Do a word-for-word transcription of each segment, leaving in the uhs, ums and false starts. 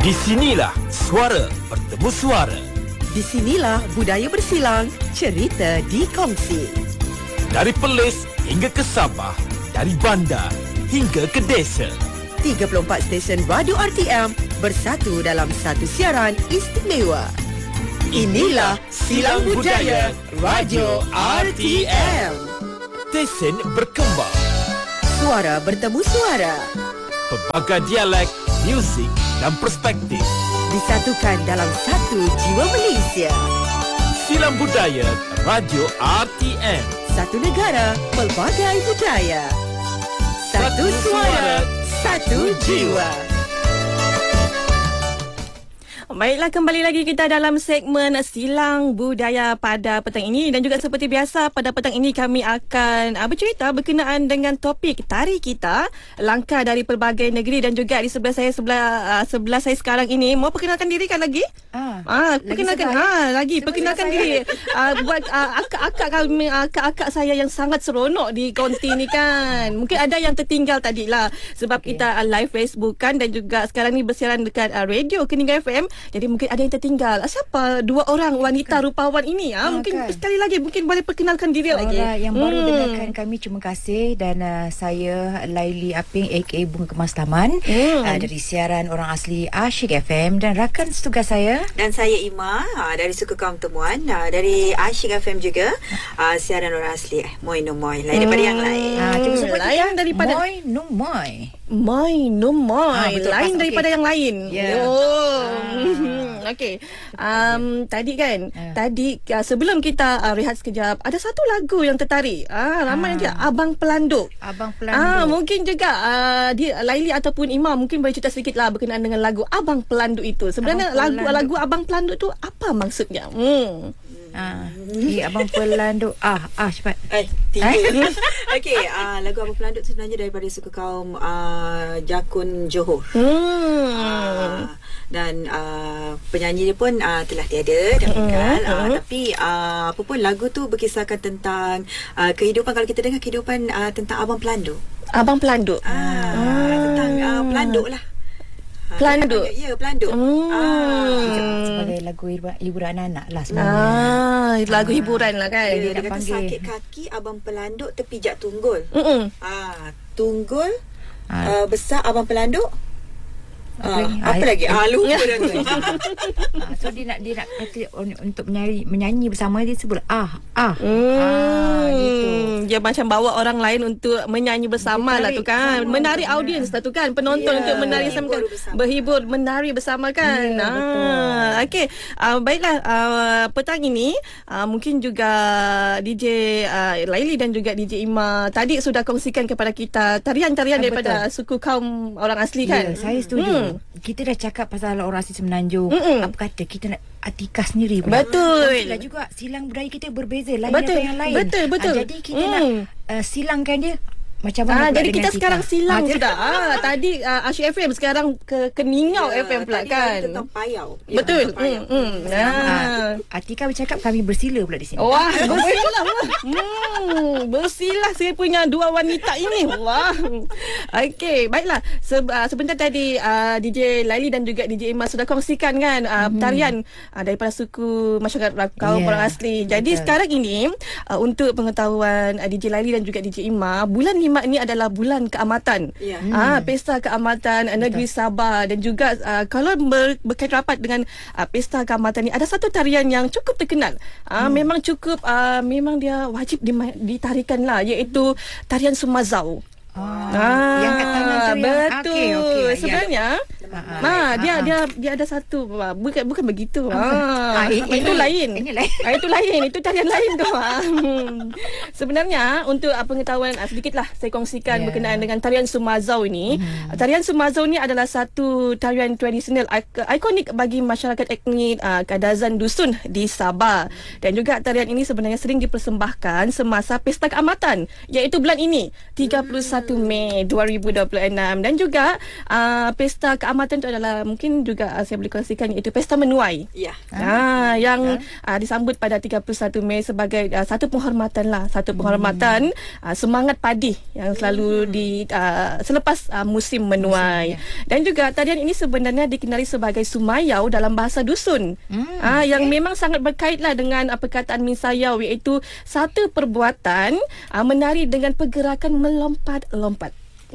Di sinilah suara bertemu suara. Di sinilah budaya bersilang, cerita dikongsi. Dari Perlis hingga ke Sabah, dari bandar hingga ke desa. tiga puluh empat stesen radio R T M bersatu dalam satu siaran istimewa. Inilah Silang Budaya Radio R T M. Stesen berkembang. Suara bertemu suara. Pelbagai dialek, muzik dan perspektif Disatukan dalam satu jiwa Malaysia. Silang Budaya Radio R T M. Satu negara, pelbagai budaya. Satu suara, satu jiwa. Baiklah, kembali lagi kita dalam segmen Silang Budaya pada petang ini. Dan juga seperti biasa, pada petang ini kami akan uh, bercerita berkenaan dengan topik tari kita, langkah dari pelbagai negeri. Dan juga di sebelah saya sebelah uh, sebelah saya sekarang ini, mau perkenalkan diri kan lagi? Ah, ah perkenalkan lagi ah lagi Cuma perkenalkan diri. Uh, buat uh, akak-akak kami, akak-akak saya yang sangat seronok di konti ni kan. Mungkin ada yang tertinggal tadi lah sebab okay. kita uh, live Facebook kan, dan juga sekarang ni bersiaran dekat uh, radio Keningau F M. Jadi mungkin ada yang tertinggal. Siapa dua orang wanita kan. rupawan ini? Ah, ha, mungkin kan. sekali lagi mungkin boleh perkenalkan diri orang lagi. Yang baru hmm. dengarkan kami, terima kasih. Dan uh, saya Laili Aping aka Bunga Kemas Taman, hmm. uh, dari siaran orang asli Asyik F M, dan rakan setugas saya. Dan saya Ima uh, dari Suku Kaum Temuan, uh, dari Asyik F M juga, uh, siaran orang asli Moi No Moi, lain daripada hmm. yang lain. Ah, cuba sebut lain daripada Moi No Moi. Moi No Moi, ah, betul, lain pas, daripada okay. yang lain. Yeah. Oh. Ah. Okey. Um, tadi kan, yeah. tadi uh, sebelum kita uh, rehat sekejap, ada satu lagu yang tertarik. Ah, ramai ah. dia Abang Pelanduk. Abang Pelanduk. Ah, mungkin juga uh, dia Laili ataupun Ima mungkin boleh cerita sedikit lah berkenaan dengan lagu Abang Pelanduk itu. Sebenarnya lagu lagu Abang Pelanduk tu apa maksudnya? Hmm. Ah, okay, Abang Pelanduk. Ah, ah cepat. Eh, tiga. Eh? Okey, uh, lagu Abang Pelanduk tu sebenarnya daripada suku kaum uh, Jakun Johor. Hmm. Uh, dan uh, penyanyi dia pun uh, telah tiada dah meninggal. Uh, uh, tapi uh, apa pun lagu tu berkisahkan tentang uh, kehidupan, kalau kita dengar kehidupan uh, tentang Abang Pelanduk. Abang Pelanduk. Ah, hmm. tentang uh, Pelanduk lah. Pelanduk. Ya, Pelanduk. Hmm. Ah. Sebagai lagu hiburan anak-anak lah sebenarnya. Ah, lagu hiburan lah kan. Dia, dia, dia kata panggil. sakit kaki Abang Pelanduk terpijak tunggul. Mm-mm. Ah, tunggul Ah. uh, besar Abang Pelanduk. Apa, Uh, lagi? apa Ah, lagi? Ah, lupa dah tu. Ah, so dia nak dia nak kata untuk menyanyi menyanyi bersama dia sebut ah ah. Hmm. Ah, gitu. Dia macam bawa orang lain untuk menyanyi bersama lah tu kan. bersama, Menarik betul. audiens lah tu kan. Penonton Ya, untuk menari bersama kan. bersama. Berhibur, menari bersama kan. Ya, betul. Okey. Uh, baiklah, uh, petang ini uh, mungkin juga D J uh, Laili dan juga D J Ima tadi sudah kongsikan kepada kita tarian-tarian Ah, daripada betul. suku kaum orang asli kan. Ya, saya setuju. Hmm. Kita dah cakap pasal orang asli Semenanjung. Mm-mm. Apa kata kita nak Atika sendiri pula. Betul. Itulah juga silang budaya kita berbeza lain Betul. daripada yang lain. Betul, betul. Ah, jadi kita Hmm. nak uh, silangkan dia macam Ah, mana pula jadi dengan kita Tika? sekarang silang Ah, sudah. Ah, tadi uh, Asyik F M, sekarang ke Keningau Ya, F M pula tadi kan. tentang payau. Ya, Betul. tentang payau. Hmm. hmm. Ah. Ah, Atika bercakap kami bersila pula di sini. Wah, bersilah. hmm, bersilah saya punya dua wanita ini. Wah. Okey, baiklah. Se- uh, sebentar tadi uh, D J Laili dan juga D J Ima sudah kongsikan kan uh, Mhm. tarian uh, daripada suku masyarakat kaum Yeah, orang asli. Jadi betul. sekarang ini uh, untuk pengetahuan uh, D J Laili dan juga D J Ima, bulan lima ini adalah bulan keamatan. Ya. Ah, pesta keamatan uh, negeri Sabah, dan juga uh, kalau ber, berkait rapat dengan uh, pesta keamatan ni ada satu tarian yang cukup terkenal. Ah, hmm. memang cukup uh, memang dia wajib dima- ditarikan lah, iaitu tarian Sumazau. Ah, Ah, yang kat tangan tu yang betul. okey okey. Sebenarnya Ah, ah, ah, dia ah. dia dia ada satu ah, bukan bukan begitu. Ah, Ah, ini- itu ini- lain. ini lain. Ah, itu lain. Itu tarian lain tu. Ah. Sebenarnya untuk ah, pengetahuan ah, sedikitlah saya kongsikan Yeah. berkenaan dengan tarian Sumazau ini. Hmm. Tarian Sumazau ni adalah satu tarian tradisional ik- ikonik bagi masyarakat etnik uh, Kadazan Dusun di Sabah. Dan juga tarian ini sebenarnya sering dipersembahkan semasa pesta keamatan, iaitu bulan ini tiga puluh satu Mei dua ribu dua puluh enam, dan juga uh, pesta keamatan amatan itu adalah mungkin juga uh, saya boleh kongsikan, iaitu Pesta Menuai. Ya. Ah, yang uh, disambut pada tiga puluh satu Mei sebagai uh, satu penghormatan lah, satu penghormatan hmm. uh, semangat padi yang selalu hmm. di uh, selepas uh, musim menuai. Musim, ya. Dan juga tarian ini sebenarnya dikenali sebagai sumayau dalam bahasa dusun. Hmm, ah, okay. Yang memang sangat berkaitlah dengan uh, perkataan minsayau, iaitu satu perbuatan uh, menari dengan pergerakan melompat-lompat.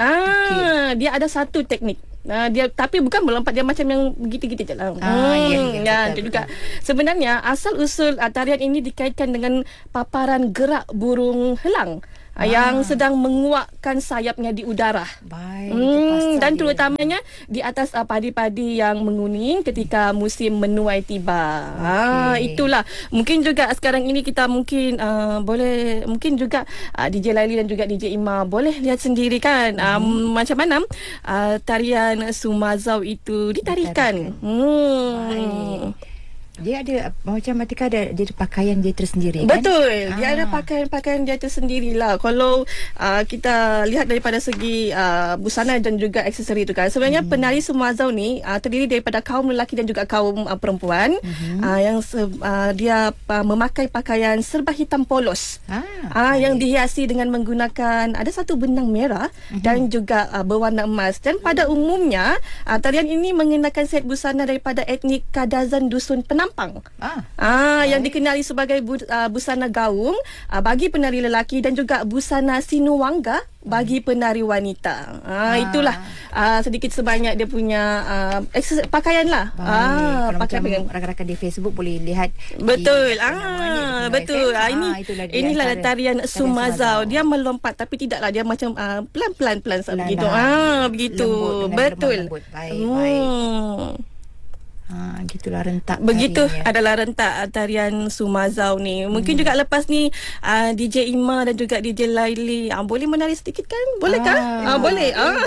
Ah, okay. Dia ada satu teknik. Nah, dia tapi bukan melompat, dia macam yang gitu-gitu je lah. Ah, hmm, ya, ya, ya, betul, juga. Betul. Sebenarnya asal usul uh, tarian ini dikaitkan dengan paparan gerak burung helang. Ah. Yang sedang menguakkan sayapnya di udara. Baik. Hmm, dan terutamanya dia. Di atas uh, padi-padi yang menguning ketika musim menuai tiba. Okay. Ah, itulah. Mungkin juga sekarang ini kita mungkin uh, boleh, mungkin juga uh, D J Laili dan juga D J Ima boleh lihat sendiri kan hmm. um, macam mana uh, tarian Sumazau itu ditarikan. ditarikan. Hmm. Baik. Dia ada macam Atika ada dia ada pakaian dia tersendiri kan? Betul. Dia ah. ada pakaian-pakaian dia tersendirilah. Kalau uh, kita lihat daripada segi uh, busana dan juga aksesori itu kan. Sebenarnya hmm. penari Sumazau ni uh, terdiri daripada kaum lelaki dan juga kaum uh, perempuan hmm. uh, yang uh, dia uh, memakai pakaian serba hitam polos. Ah, uh, yang dihiasi dengan menggunakan ada satu benang merah hmm. dan juga uh, berwarna emas. Dan pada umumnya uh, tarian ini mengenakan set busana daripada etnik Kadazan Dusun Penang. Pang. Ah, ah yang dikenali sebagai bu, uh, busana gaung uh, bagi penari lelaki dan juga busana sinuwangga bagi penari wanita. Ah, ah. Itulah uh, sedikit sebanyak dia punya uh, ekses- pakaian lah. Ah, pakaian rakan-rakan di Facebook boleh lihat. Betul. Di, ah, betul. Ah, ini ah, inilah tarian Sumazau. Dia melompat tapi tidaklah dia macam uh, pelan-pelan pelan begitu. Ah, begitu. Lembut, betul. Lembut. Baik, hmm. baik. Ha, gitulah rentak. Begitu tarinya. Adalah rentak tarian Sumazau ni. Mungkin hmm. juga lepas ni uh, D J Ima dan juga D J Laili uh, boleh menari sedikit kan? Boleh kan? Ah, uh, boleh. Ah.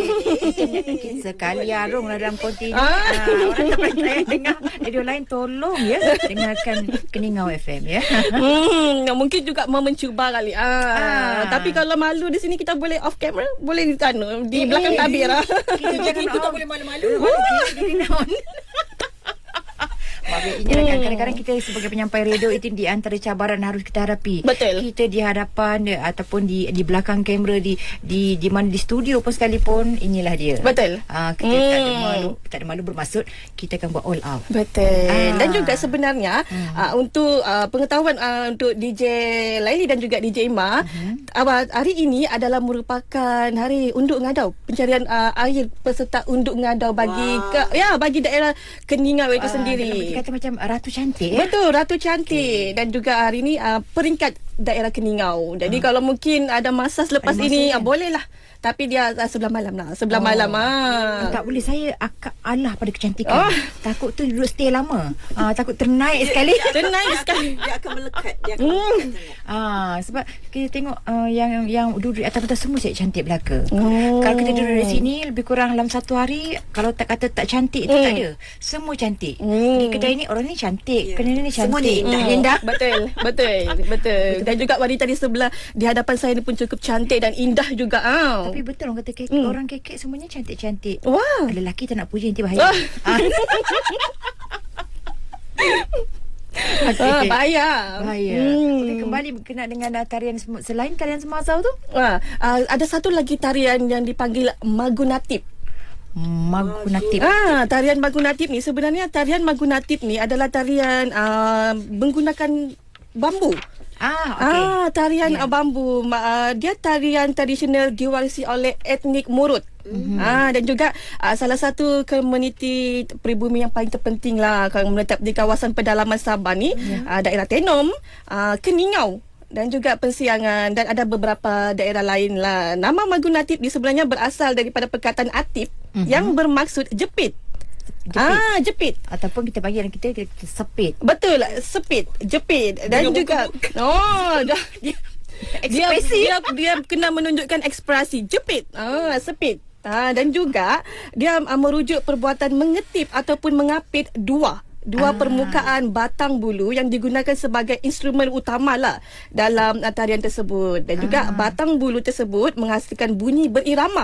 Sekali arung lah dalam konti. Ah. Uh, orang tak percaya dengar radio lain, tolong ya dengarkan Keningau F M ya. Hmm, mungkin juga mau mencuba kali. Ah. ah. Tapi kalau malu di sini kita boleh off camera, boleh di sana di eh, belakang tabir ah. Kita jangan kita tak boleh malu-malu. Ini hmm. kadang-kadang kita sebagai penyampai radio itu di antara cabaran harus kita hadapi. Betul. Kita di hadapan dia, ataupun di di belakang kamera, di di di mana di studio pun sekalipun, inilah dia. Betul. Ah, kita hmm. tak ada malu, tak ada malu bermaksud, kita akan buat all out. Betul. Ah. Dan juga sebenarnya hmm. uh, untuk uh, pengetahuan uh, untuk D J Laili dan juga D J Ima, hmm. uh, hari ini adalah merupakan hari unduk ngadau, pencarian uh, air peserta unduk ngadau bagi wow. ke, ya bagi daerah Keningau itu uh, sendiri. Kata macam Ratu Cantik. Betul, Ratu Cantik. Okay. Dan juga hari ini uh, peringkat daerah Keningau. Jadi uh. kalau mungkin ada masa selepas ada masa ini, kan? uh, bolehlah. Tapi dia uh, sebelah malam lah. Sebelah oh. malam. Ah. Tak boleh. Saya akak alah pada kecantikan. Oh. Takut tu duduk stay lama. Uh, takut ternaik sekali. Ternaik sekali. Dia akan melekat. Dia akan hmm. melekat. Ah, sebab kita tengok uh, yang yang duduk di atas-atas semua saya cantik belaka. Oh. Kalau kita duduk di sini lebih kurang dalam satu hari, kalau tak kata tak cantik, itu hmm. tak ada. Semua cantik. Hmm. Di kedai ni orang ni cantik. Yeah. Kedai ni cantik. Semua ni indah. Hmm. indah. Betul. Betul. Betul. Dan juga wanita di sebelah di hadapan saya ni pun cukup cantik dan indah juga. Ah. Tapi betul orang kata kek, hmm. orang kekek semuanya cantik-cantik. Wow. Lelaki tak nak puji nanti bahaya. Oh. Ah. Okay, ah, okay. bahaya. Bahaya. Hmm. Okay, kembali berkenaan dengan uh, tarian selain tarian Sumazau tu. Ah, uh, ada satu lagi tarian yang dipanggil Magunatip. Magunatip. Ah, tarian Magunatip ni sebenarnya tarian Magunatip ni adalah tarian uh, menggunakan bambu. Ah, okay. Ah, tarian yeah. bambu. Uh, dia tarian tradisional diwarisi oleh etnik Murut. Mm-hmm. Ah, dan juga uh, salah satu komuniti peribumi yang paling terpenting lah kalau menetap di kawasan pedalaman Sabah ni, yeah. uh, daerah Tenom, uh, Keningau dan juga Persiangan, dan ada beberapa daerah lain lah. Nama Magunatip ni sebenarnya berasal daripada perkataan atip mm-hmm. yang bermaksud jepit. Jepit. Ah, jepit. Ataupun kita bagi kita, kita sepit. Betul, sepit, jepit. Dan Dengan juga oh, dah, dia, dia, dia dia kena menunjukkan ekspresi jepit. Ah, sepit. Ah, dan juga dia ah, merujuk perbuatan mengetip ataupun mengapit dua dua ah. permukaan batang bulu yang digunakan sebagai instrumen utama lah dalam uh, tarian tersebut. Dan juga ah. batang bulu tersebut menghasilkan bunyi berirama.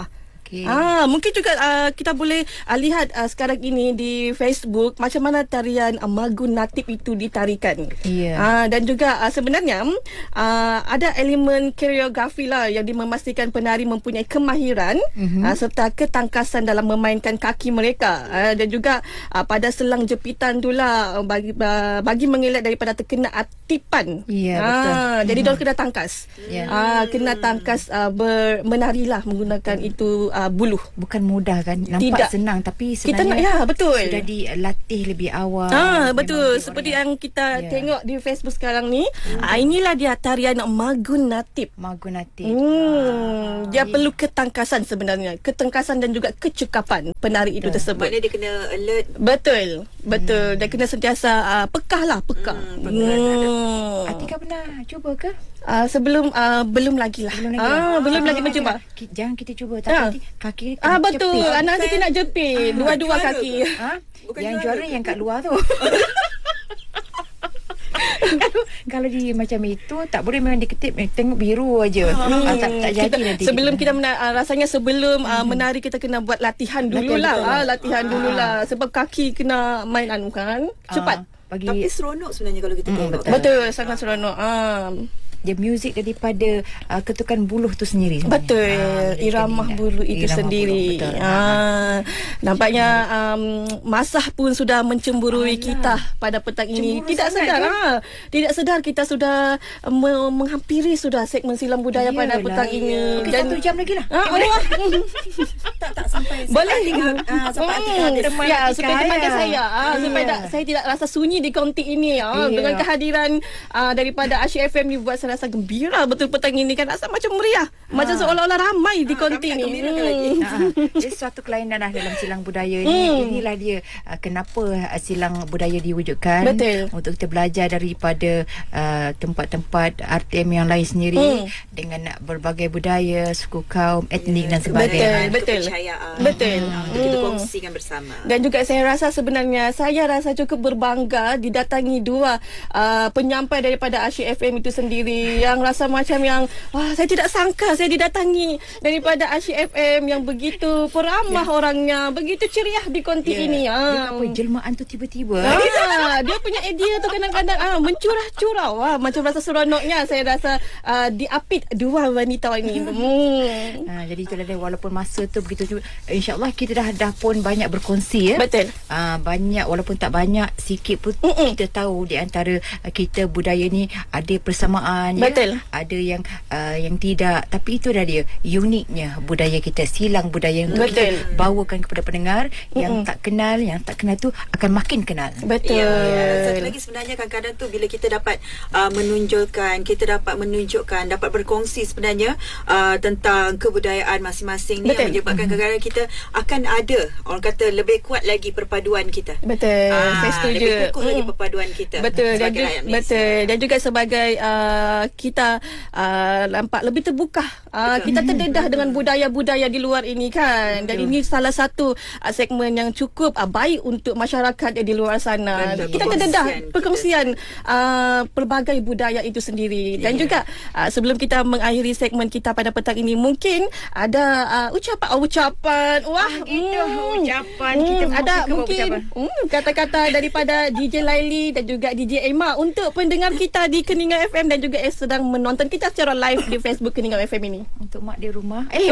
Okey. Ah, mungkin juga uh, kita boleh uh, lihat uh, sekarang ini di Facebook macam mana tarian uh, Magun Natib itu ditarikan. Ya. Ah, dan juga uh, sebenarnya uh, ada elemen koreografi lah yang memastikan penari mempunyai kemahiran mm-hmm. uh, serta ketangkasan dalam memainkan kaki mereka. Uh, dan juga uh, pada selang jepitan itulah uh, bagi uh, bagi mengelak daripada terkena atipan. Ya, betul. Ah, jadi mm-hmm. dia kena tangkas. Ya. Ah, kena tangkas uh, ber, menarilah menggunakan mm. itu uh, buluh. Bukan mudah kan. Nampak Tidak. senang tapi Kita nak, sebenarnya ya, betul. sudah dilatih lebih awal. Ah, betul. Memang Seperti orang yang kita Ya. tengok di Facebook sekarang ni. Hmm. Ah, inilah dia tarian Magun Natib. Magun Natib. Hmm, dia Ah. perlu ketangkasan sebenarnya. Ketangkasan dan juga kecekapan penari itu tersebut. Maknanya dia kena alert. Betul. Betul. Dia kena sentiasa uh, pekah lah, pekah. Hmm, Hmm. Atika pernah cuba ke? Uh, sebelum uh, belum lagi lah. Belum lagi. Ah, belum lagi mencuba. Ki- Jangan kita cuba tapi Ah. nanti kaki Ah, kena betul. jepit. Ah, nanti kita nak jepit dua-dua juara kaki. ke? Ha? Bukan Yang juara juara ke? yang kat luar tu. Kalau di macam itu tak boleh memang diketip eh, tengok biru aja. Hmm. Ah, tak tak jadi kita, nanti. sebelum kita mena, uh, rasanya sebelum uh, menari kita kena buat latihan dululah. betul. Ah, latihan dululah sebab kaki kena main anu kan. Cepat. Ah, bagi Tapi seronok sebenarnya kalau kita Hmm, tengok. betul. Betul, sangat seronok. Ah. dia muzik daripada uh, ketukan buluh tu sendiri. sebenarnya. Betul, Ah, jadi iramah kena ingat. bulu itu Iramah sendiri. buluh, betul. Ah, nampaknya um, Masah pun sudah mencemburui Alah. kita pada petang ini. Cemburu Tidak sangat sedar, ke? ah, tidak sedar kita sudah uh, me- menghampiri sudah segmen silam budaya pada Iyalah. petang ini. Okey, satu jam lagi lah. Ah, Allah. Tak tak sampai Boleh tinggal ah, sampai Hmm, Atika habis. teman ya, Atika supaya temankan ya. saya ah, supaya tak, saya tidak rasa sunyi di konti ini ah, Ya. dengan kehadiran ah, daripada Asyik F M ni buat saya rasa gembira betul petang ini kan, rasa macam meriah macam seolah-olah ramai di Ah, konti kami nak ni. gembirakan lagi. Ah, dia suatu kelainan lah dalam silang budaya ni. Hmm. Inilah dia uh, kenapa uh, silang budaya diwujudkan. Betul. Untuk kita belajar daripada uh, tempat-tempat R T M yang lain sendiri Hmm. dengan berbagai budaya, suku kaum, etnik dan sebagainya. Betul. Kepercayaan. Betul. Ah, untuk kita Hmm. kongsikan bersama. Dan juga saya rasa sebenarnya saya rasa cukup berbangga didatangi dua uh, penyampai daripada Asyik F M itu sendiri yang rasa macam yang wah, saya tidak sangka saya didatangi daripada Asyik F M yang begitu peramah ya. Orangnya, begitu ceria di konti Ya. ini. Dia Ah. apa jelmaan tu tiba-tiba. Ah, dia punya idea tu kadang-kadang ah, mencurah-curah. Wah, macam rasa seronoknya saya rasa uh, diapit dua wanita ini. Hmm. Ha, jadi itulah dia, walaupun masa tu begitu juga, insyaAllah kita dah dah pun banyak berkongsi ya. Betul. Ah, banyak walaupun tak banyak, sikit pun Mm-mm. kita tahu di antara uh, kita budaya ni ada persamaan. Betul. Ya? Ada yang uh, yang tidak, tapi itu dah dia uniknya budaya kita, silang budaya untuk Betul. kita bawakan kepada pendengar. Yang Mm-mm. tak kenal, yang tak kenal tu akan makin kenal. Betul. Ya, ya. Satu lagi sebenarnya kadang-kadang tu bila kita dapat uh, menonjolkan, kita dapat menunjukkan, dapat berkongsi sebenarnya uh, tentang kebudayaan masing-masing ni Betul. yang menyebabkan kadang-kadang kita akan ada, orang kata lebih kuat lagi perpaduan kita. Betul. Ah, Saya setuju. lebih kukuh lagi Mm. perpaduan kita. Betul dan sebagai juga, rakyat Malaysia. betul dan juga sebagai uh, kita uh, nampak lebih terbuka. Uh, kita terdedah dengan budaya-budaya di luar ini kan. Dan ini salah satu uh, segmen yang cukup uh, baik untuk masyarakat di luar sana. Betul. Kita terdedah Perkongsian kita. perkongsian uh, pelbagai budaya itu sendiri. Dan Ya. juga uh, sebelum kita mengakhiri segmen kita pada petang ini, mungkin ada uh, ucapan-ucapan wah gitu, ucapan. Hmm, Kita mahu ada suka mungkin ucapan. hmm, kata-kata daripada D J Laili dan juga D J Emma untuk pendengar kita di Keningau F M dan juga yang sedang menonton kita secara live di Facebook Keningau F M ini. Untuk mak di rumah. Eh,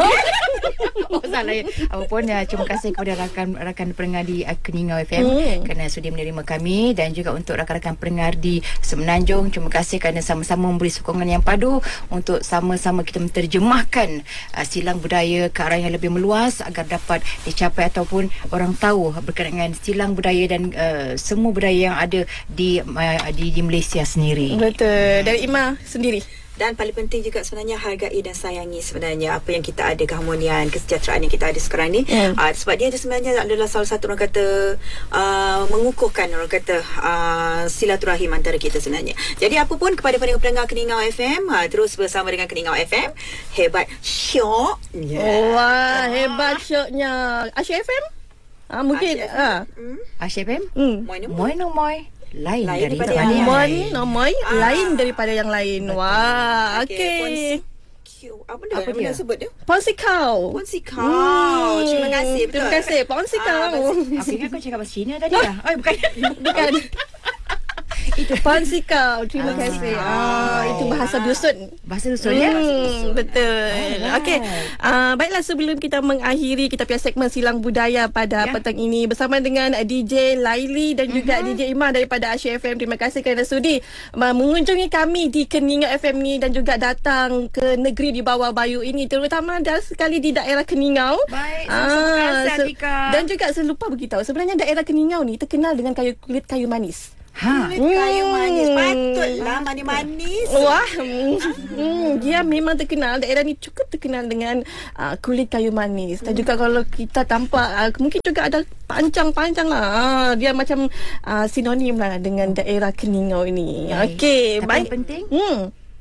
oh, salah ya. Apapun ya, terima kasih kepada rakan-rakan pendengar di uh, Keningau F M Hmm. kerana sudi menerima kami, dan juga untuk rakan-rakan pendengar di Semenanjung, terima kasih kerana sama-sama memberi sokongan yang padu untuk sama-sama kita menterjemahkan uh, silang budaya ke arah yang lebih meluas agar dapat dicapai ataupun orang tahu berkenaan dengan silang budaya dan uh, semua budaya yang ada di uh, di, di Malaysia sendiri. Betul. Dari Emma sendiri. Dan paling penting juga sebenarnya hargai dan sayangi sebenarnya apa yang kita ada, keharmonian, kesejahteraan yang kita ada sekarang ni. Hmm. Uh, sebab dia sebenarnya adalah salah satu orang kata uh, mengukuhkan orang kata uh, silaturahim antara kita sebenarnya. Jadi apapun kepada pendengar-pendengar Keningau F M, uh, terus bersama dengan Keningau F M. Hebat syok. Oh, wah, hebat syoknya. Asyik F M? Ah, mungkin Asyik F M. ah. Hmm. Asyik F M? Hmm. Moy no Moy no moy. Lain, Lain dari daripada tempat yang lain. Mon, nomoi Ah. lain daripada yang lain. Wah, okey. Kongsi Q. Apa dia? Apa Apa dia? dia sebut dia? Ponsikau. Ponsikau. Hmm. Terima kasih. Betul. Terima kasih. Ponsikau. Ah, Aku ingat kau cakap bahasa Cina tadi lah. Oh, bukan. Bukan. Itu Ponsikau. Terima Ah. kasih. Ah, itu bahasa dusun. Bahasa dusun ya? Hmm, betul. Alright. Okey. Uh, baiklah, sebelum kita mengakhiri kita punya segmen Silang Budaya pada Ya. petang ini bersama dengan uh, D J Laili dan juga Mhm. D J Iman daripada Asyik F M. Terima kasih kerana sudi uh, mengunjungi kami di Keninga F M ni dan juga datang ke negeri di bawah bayu ini, terutama dan sekali di daerah Keningau. Baik, sama-sama kasih, se- Atika. Dan juga saya lupa beritahu, sebenarnya daerah Keningau ni terkenal dengan kayu kulit kayu manis. Ha. Kulit kayu Hmm. manis. Patutlah manis-manis. Wah, mm, mm, dia memang terkenal. Daerah ni cukup terkenal dengan uh, kulit kayu manis. Dan juga kalau kita tampak, uh, mungkin juga ada pancang-pancang lah. Uh, dia macam uh, sinonim lah dengan daerah Keningau ini. Baik. Okey, Tapi baik. yang penting, Hmm.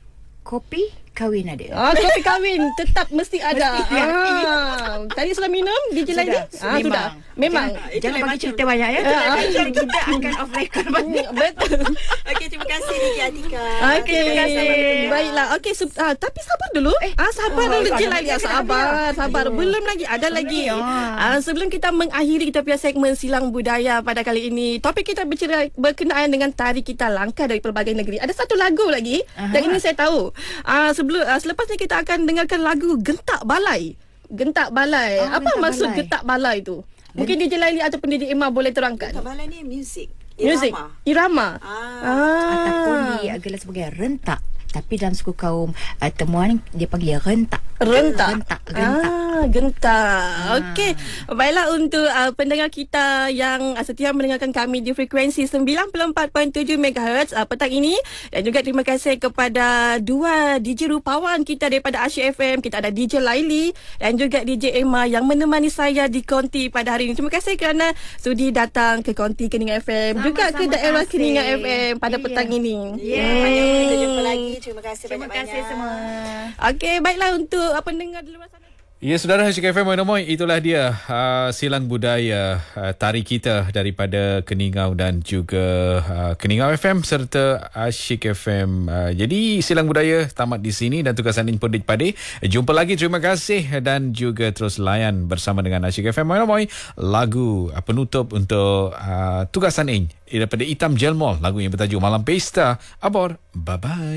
kopi kahwin ada. Ah, kopi kahwin tetap mesti ada. Mesti, ya. Ah, tadi sudah minum di Jelai ni? Sudah, Ah, sudah. Memang. Jangan, Itu jangan memang bagi cerita banyak ya. Ah, Kita kita akan off record banyak. Betul. Okey, terima kasih D J Atika. Okey, terima kasih. baiklah. Okey, sub, ah, tapi sabar dulu. Eh, ah, sabar oh, dulu sabar. je lagi. Ah, sabar, sabar. Belum lagi, ada lagi. Ah, sebelum kita mengakhiri kita punya segmen Silang Budaya pada kali ini, topik kita bercerita berkenaan dengan tari kita langkah dari pelbagai negeri. Ada satu lagu lagi Aha. dan ini saya tahu. Ah, sebelum ah, selepas ni kita akan dengarkan lagu Gentak Balai. Gentak Balai. Oh, Apa Gentak maksud Balai. Gentak Balai tu? Mungkin D J Laili ataupun D J Emma boleh terangkan. Tak malah ni music. Muzik, Irama. irama. Ah. Ataupun digelar sebagai rentak. Tapi dalam suku kaum uh, temuan dia panggil rentak. Rentak. Rentak. Rentak. Ah, gentak. Okey. Baiklah, untuk uh, pendengar kita yang uh, setia mendengarkan kami di frekuensi sembilan puluh empat perpuluhan tujuh megahertz uh, petang ini, dan juga terima kasih kepada dua D J rupawan kita daripada Asyik F M. Kita ada D J Laili dan juga D J Emma yang menemani saya di Konti pada hari ini. Terima kasih kerana sudi datang ke Konti Keninga F M, juga ke Sama-sama daerah kasih. Keninga F M pada Iya. petang ini. Ya, yeah, kita jumpa lagi. Terima kasih Terima banyak-banyak. kasih semua. Okey, baiklah untuk uh, pendengar di luar sana. Ya, saudara Asyik F M, Moin itulah dia uh, silang budaya uh, tari kita daripada Keningau dan juga uh, Keningau F M serta Asyik F M. Uh, jadi silang budaya tamat di sini dan tugasan ini pun dipade. Jumpa lagi, terima kasih dan juga terus layan bersama dengan Asyik F M. Moin lagu uh, penutup untuk uh, tugasan ini daripada Itam Jelmol, lagu yang bertajuk Malam Pesta. Abor, bye bye.